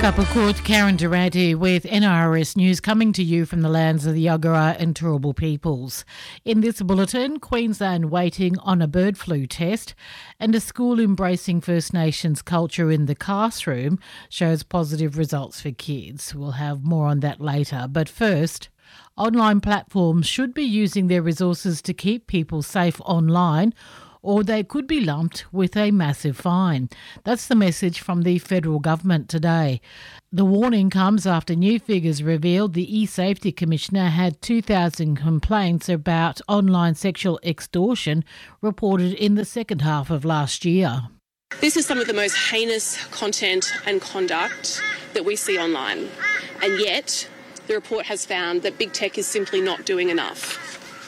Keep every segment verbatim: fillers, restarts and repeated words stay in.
Upper Court, Karen Durante with N I R S News coming to you from the lands of the Yagara and Turrbal peoples. In this bulletin, Queensland waiting on a bird flu test and a school embracing First Nations culture in the classroom shows positive results for kids. We'll have more on that later. But first, online platforms should be using their resources to keep people safe online, or they could be lumped with a massive fine. That's the message from the federal government today. The warning comes after new figures revealed the eSafety Commissioner had two thousand complaints about online sexual extortion reported in the second half of last year. This is some of the most heinous content and conduct that we see online, and yet the report has found that big tech is simply not doing enough.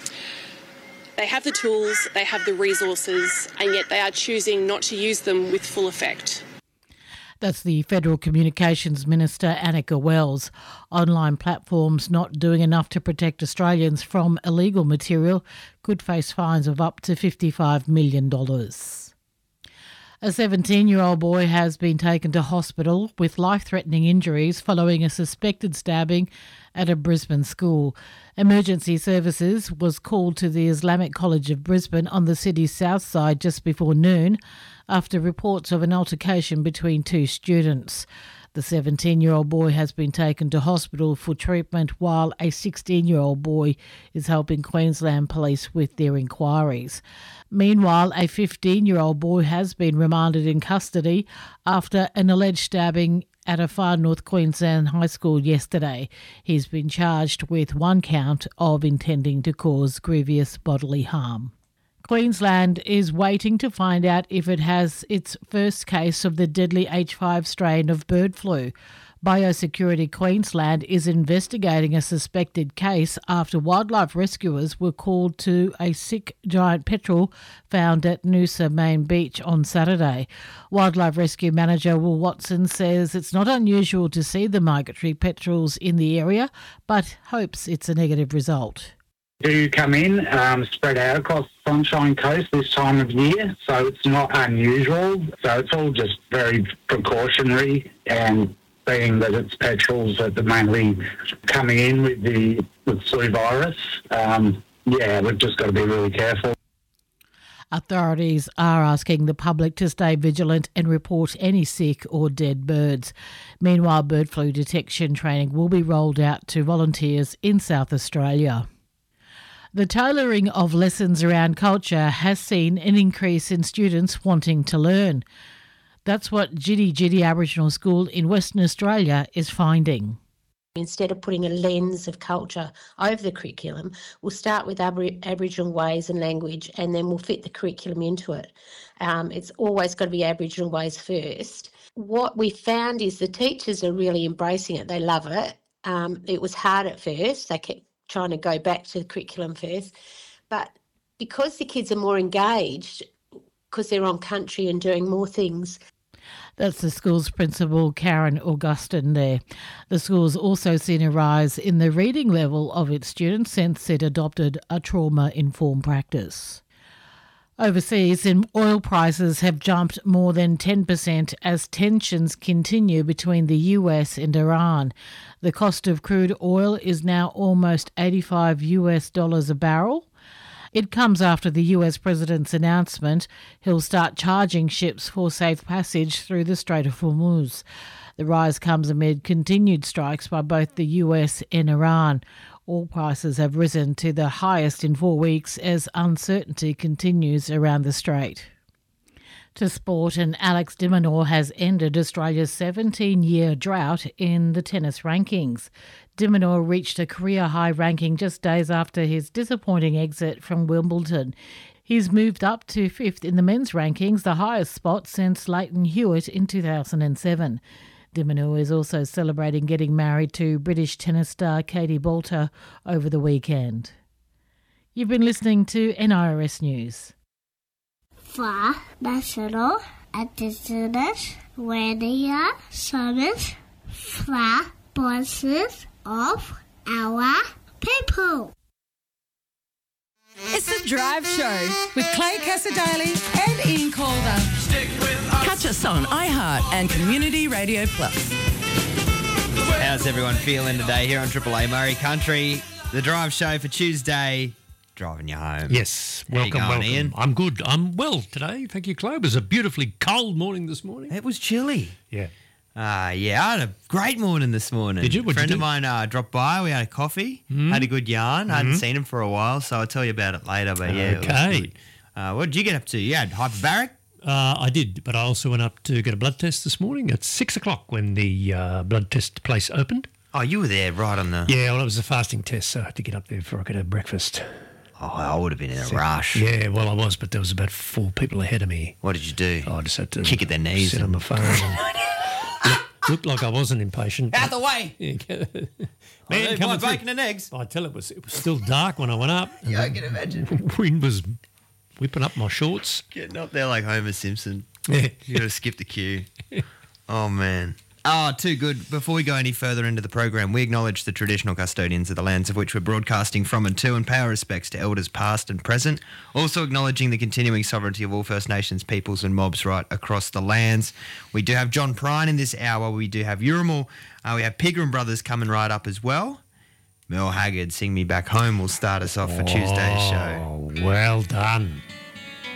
They have the tools, they have the resources, and yet they are choosing not to use them with full effect. That's the Federal Communications Minister, Annika Wells. Online platforms not doing enough to protect Australians from illegal material could face fines of up to fifty-five million dollars. A seventeen-year-old boy has been taken to hospital with life-threatening injuries following a suspected stabbing at a Brisbane school. Emergency services was called to the Islamic College of Brisbane on the city's south side just before noon after reports of an altercation between two students. The seventeen-year-old boy has been taken to hospital for treatment while a sixteen-year-old boy is helping Queensland Police with their inquiries. Meanwhile, a fifteen-year-old boy has been remanded in custody after an alleged stabbing at a far north Queensland high school yesterday. He's been charged with one count of intending to cause grievous bodily harm. Queensland is waiting to find out if it has its first case of the deadly H five strain of bird flu. Biosecurity Queensland is investigating a suspected case after wildlife rescuers were called to a sick giant petrel found at Noosa Main Beach on Saturday. Wildlife Rescue Manager Will Watson says it's not unusual to see the migratory petrels in the area, but hopes it's a negative result. Do come in, um, spread out across the Sunshine Coast this time of year, so it's not unusual. So it's all just very precautionary, and being that it's petrels that are mainly coming in with the with flu virus, um, yeah, we've just got to be really careful. Authorities are asking the public to stay vigilant and report any sick or dead birds. Meanwhile, bird flu detection training will be rolled out to volunteers in South Australia. The tailoring of lessons around culture has seen an increase in students wanting to learn. That's what Jitty Jitty Aboriginal School in Western Australia is finding. Instead of putting a lens of culture over the curriculum, we'll start with Abri- Aboriginal ways and language, and then we'll fit the curriculum into it. Um, it's always got to be Aboriginal ways first. What we found is the teachers are really embracing it. They love it. Um, it was hard at first. They kept trying to go back to the curriculum first. But because the kids are more engaged, because they're on country and doing more things. That's the school's principal, Karen Augustin there. The school's also seen a rise in the reading level of its students since it adopted a trauma-informed practice. Overseas, oil prices have jumped more than ten percent as tensions continue between the U S and Iran. The cost of crude oil is now almost eighty-five US dollars a barrel. It comes after the U S president's announcement he'll start charging ships for safe passage through the Strait of Hormuz. The rise comes amid continued strikes by both the U S and Iran. Oil prices have risen to the highest in four weeks as uncertainty continues around the strait. To sport, and Alex de Minaur has ended Australia's seventeen-year drought in the tennis rankings. De Minaur reached a career-high ranking just days after his disappointing exit from Wimbledon. He's moved up to fifth in the men's rankings, the highest spot since Leighton Hewitt in two thousand seven. De Minaur is also celebrating getting married to British tennis star Katie Boulter over the weekend. You've been listening to N I R S News. For National Indigenous Radio Service, for voices of our people. It's The Drive Show with Clay Casadali and Ian Calder. Catch us on iHeart and Community Radio Plus. How's everyone feeling today here on Triple A Murray Country? The drive show for Tuesday, driving you home. Yes, How you welcome, going, welcome. Ian? I'm good. I'm well today. Thank you, Chloe. It was a beautifully cold morning this morning. It was chilly. Yeah. Ah, uh, yeah, I had a great morning this morning. Did you? A What'd friend you of do? mine uh, dropped by. We had a coffee, Mm. had a good yarn. I hadn't seen him for a while, so I'll tell you about it later. But yeah, it was Okay. good. Uh, what did you get up to? You had hyperbaric? Uh, I did, but I also went up to get a blood test this morning at six o'clock when the uh, blood test place opened. Oh, you were there right on the... Yeah, well, it was a fasting test, so I had to get up there before I could have breakfast. Oh, I would have been in a rush. Yeah, well, I was, but there was about four people ahead of me. What did you do? I just had to Kick at their knees sit and- on my phone. And look, looked like I wasn't impatient. Out the way! Man, Man, coming my through. bacon and eggs. I tell it was it was still dark when I went up. Yeah, I can imagine. Wind was whipping up my shorts. Getting up there like Homer Simpson. Yeah. You got to skip the queue. Oh, man. Oh, too good. Before we go any further into the program, we acknowledge the traditional custodians of the lands of which we're broadcasting from and to, and pay our respects to elders past and present. Also acknowledging the continuing sovereignty of all First Nations peoples and mobs right across the lands. We do have John Prine in this hour. We do have Urimal. Uh, we have Pigram Brothers coming right up as well. Mel Haggard, Sing Me Back Home, will start us off for Tuesday's show. Oh, well done.